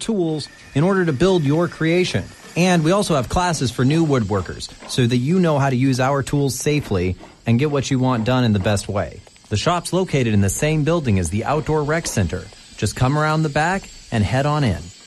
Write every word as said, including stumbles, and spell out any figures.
tools in order to build your creation. And we also have classes for new woodworkers so that you know how to use our tools safely and get what you want done in the best way. The shop's located in the same building as the Outdoor Rec Center. Just come around the back and head on in.